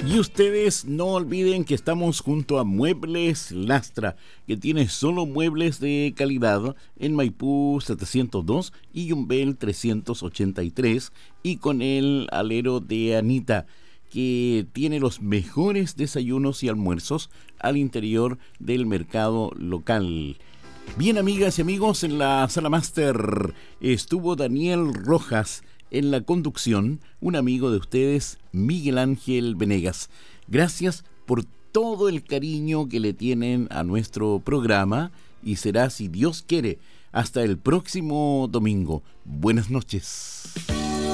Y ustedes no olviden que estamos junto a Muebles Lastra, que tiene solo muebles de calidad en Maipú 702 y Yumbel 383, y con el alero de Anita, que tiene los mejores desayunos y almuerzos al interior del mercado local. Bien, amigas y amigos, en la sala máster estuvo Daniel Rojas, en la conducción un amigo de ustedes, Miguel Ángel Venegas. Gracias por todo el cariño que le tienen a nuestro programa, y será, si Dios quiere, hasta el próximo domingo. Buenas noches.